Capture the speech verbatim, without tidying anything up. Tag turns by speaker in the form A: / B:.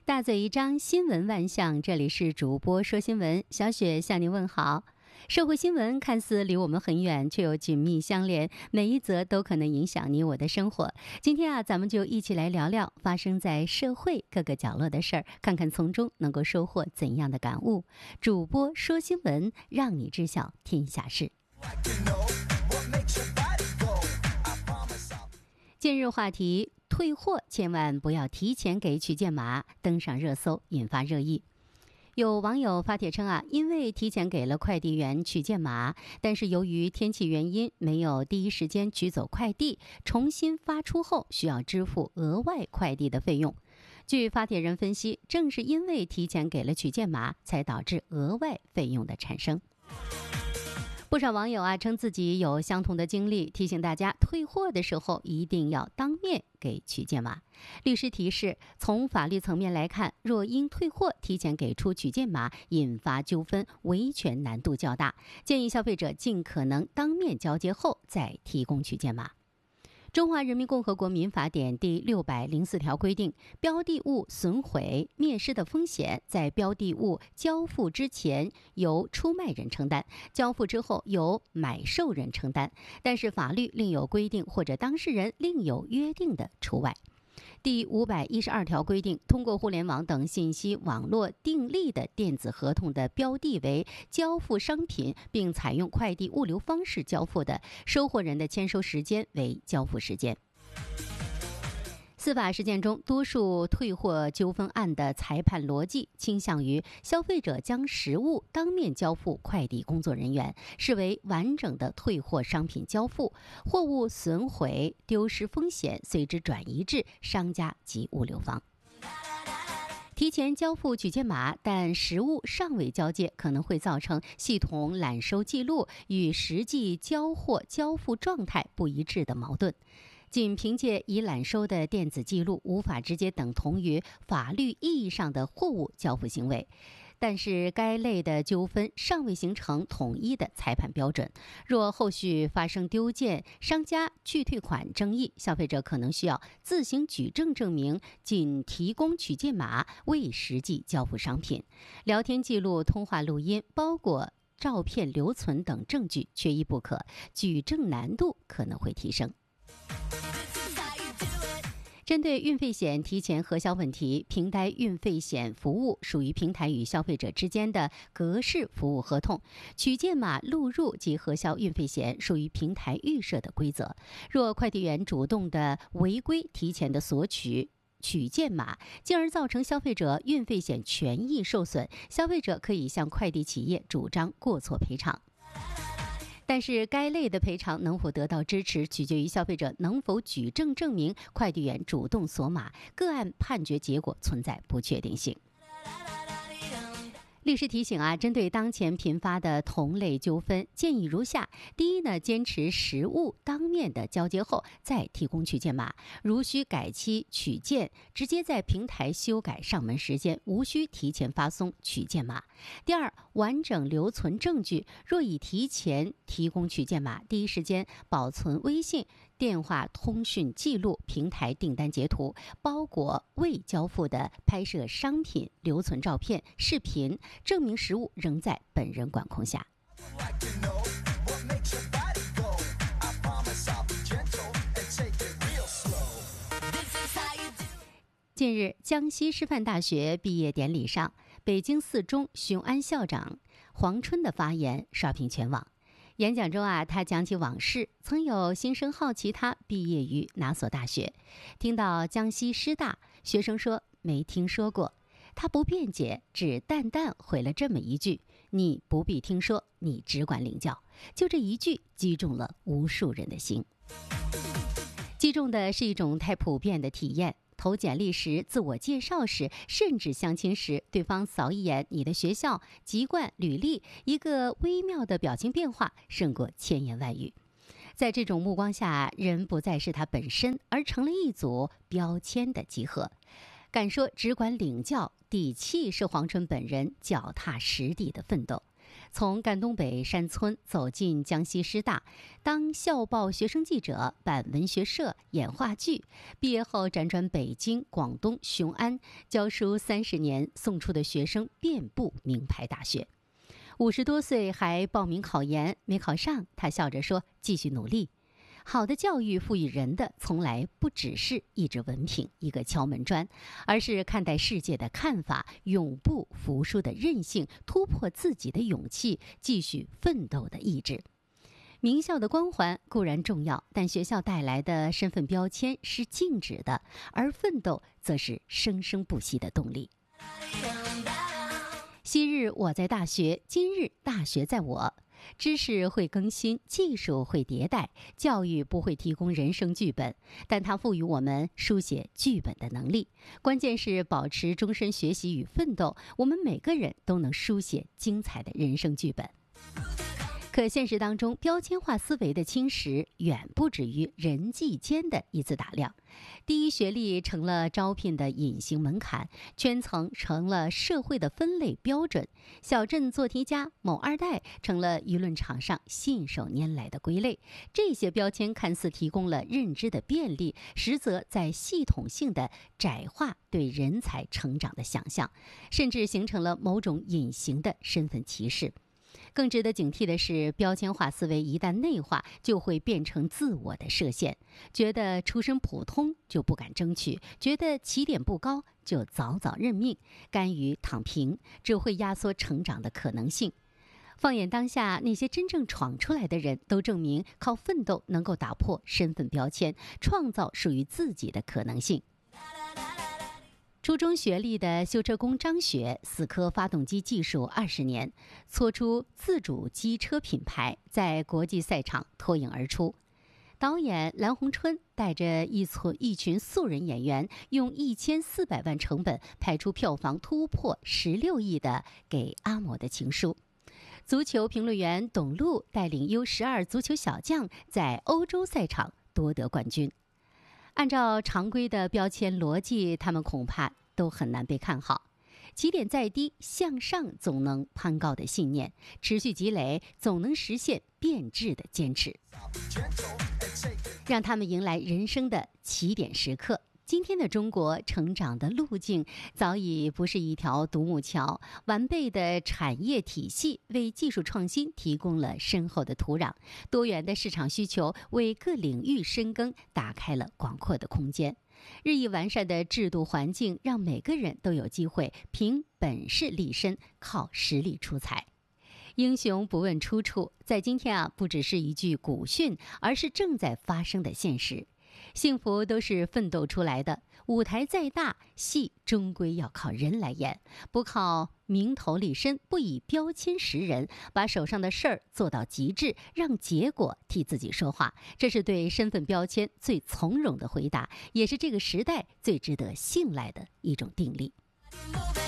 A: 大嘴一张，新闻万象。这里是主播说新闻，小雪向您问好。社会新闻看似离我们很远，却又紧密相连，每一则都可能影响你我的生活。今天啊，咱们就一起来聊聊发生在社会各个角落的事儿，看看从中能够收获怎样的感悟。主播说新闻，让你知晓天下事。近日话题，退货千万不要提前给取件码，登上热搜，引发热议。有网友发帖称啊，因为提前给了快递员取件码，但是由于天气原因没有第一时间取走快递，重新发出后需要支付额外快递的费用。据发帖人分析，正是因为提前给了取件码，才导致额外费用的产生。不少网友啊称自己有相同的经历，提醒大家退货的时候一定要当面给取件码。律师提示，从法律层面来看，若因退货提前给出取件码引发纠纷，维权难度较大，建议消费者尽可能当面交接后再提供取件码。中华人民共和国民法典第六百零四条规定，标的物损毁、灭失的风险在标的物交付之前由出卖人承担，交付之后由买受人承担，但是法律另有规定或者当事人另有约定的除外。第五百一十二条规定，通过互联网等信息网络订立的电子合同的标的为交付商品，并采用快递物流方式交付的，收货人的签收时间为交付时间。司法实践中，多数退货纠纷案的裁判逻辑倾向于消费者将实物当面交付快递工作人员，视为完整的退货商品交付，货物损毁、丢失风险随之转移至商家及物流方。提前交付取件码，但实物尚未交接，可能会造成系统揽收记录与实际交货交付状态不一致的矛盾。仅凭借已揽收的电子记录，无法直接等同于法律意义上的货物交付行为。但是该类的纠纷尚未形成统一的裁判标准，若后续发生丢件、商家拒退款争议，消费者可能需要自行举证证明仅提供取件码，未实际交付商品。聊天记录、通话录音、包裹、照片留存等证据缺一不可，举证难度可能会提升。针对运费险提前核销问题，平台运费险服务属于平台与消费者之间的格式服务合同，取件码录入及核销运费险属于平台预设的规则。若快递员主动的违规提前的索取取件码，进而造成消费者运费险权益受损，消费者可以向快递企业主张过错赔偿。但是该类的赔偿能否得到支持，取决于消费者能否举证证明快递员主动锁码，个案判决结果存在不确定性。律师提醒啊，针对当前频发的同类纠纷，建议如下：第一呢，坚持实物当面的交接后再提供取件码，如需改期取件，直接在平台修改上门时间，无需提前发送取件码。第二，完整留存证据，若已提前提供取件码，第一时间保存微信、电话通讯记录、平台订单截图、包裹未交付的拍摄商品留存照片、视频，证明实物仍在本人管控下。近日，江西师范大学毕业典礼上，北京四中雄安校长黄春的发言刷屏全网。演讲中啊，他讲起往事，曾有新生好奇他毕业于哪所大学，听到江西师大，学生说没听说过，他不辩解，只淡淡回了这么一句：你不必听说，你只管领教。就这一句击中了无数人的心。击中的是一种太普遍的体验，投简历时、自我介绍时，甚至相亲时，对方扫一眼你的学校、籍贯、履历，一个微妙的表情变化胜过千言万语。在这种目光下，人不再是他本身，而成了一组标签的集合。敢说只管领教，底气是黄春本人脚踏实地的奋斗。 从赣东北山村走进江西师大，当校报学生记者，办文学社，演话剧。毕业后辗转北京、广东、雄安，教书三十年，送出的学生遍布名牌大学。五十多岁还报名考研，没考上，他笑着说：“继续努力。”好的教育赋予人的从来不只是一纸文凭、一个敲门砖，而是看待世界的看法、永不服输的韧性、突破自己的勇气、继续奋斗的意志。名校的光环固然重要，但学校带来的身份标签是静止的，而奋斗则是生生不息的动力。昔日我在大学，今日大学在我。知识会更新，技术会迭代，教育不会提供人生剧本，但它赋予我们书写剧本的能力。关键是保持终身学习与奋斗，我们每个人都能书写精彩的人生剧本。可现实当中，标签化思维的侵蚀远不止于人际间的一次打量。第一学历成了招聘的隐形门槛，圈层成了社会的分类标准，小镇做题家、某二代成了舆论场上信手拈来的归类。这些标签看似提供了认知的便利，实则在系统性的窄化对人才成长的想象，甚至形成了某种隐形的身份歧视。更值得警惕的是，标签化思维一旦内化，就会变成自我的设限，觉得出身普通就不敢争取，觉得起点不高就早早认命，甘于躺平，只会压缩成长的可能性。放眼当下，那些真正闯出来的人都证明，靠奋斗能够打破身份标签，创造属于自己的可能性。初中学历的修车工张雪，死磕发动机技术二十年，搓出自主机车品牌，在国际赛场脱颖而出。导演蓝红春带着一撮一群素人演员，用一千四百万成本拍出票房突破十六亿的《给阿嬷的情书》。足球评论员董路带领 U 十二 足球小将在欧洲赛场夺得冠军。按照常规的标签逻辑，他们恐怕都很难被看好。起点再低，向上总能攀高的信念，持续积累总能实现变质的坚持，让他们迎来人生的起点时刻。今天的中国成长的路径早已不是一条独木桥，完备的产业体系为技术创新提供了深厚的土壤，多元的市场需求为各领域深耕打开了广阔的空间，日益完善的制度环境让每个人都有机会凭本事立身，靠实力出彩。英雄不问出处，在今天啊，不只是一句古训，而是正在发生的现实。幸福都是奋斗出来的，舞台再大，戏终归要靠人来演，不靠名头立身，不以标签识人，把手上的事儿做到极致，让结果替自己说话，这是对身份标签最从容的回答，也是这个时代最值得信赖的一种定力。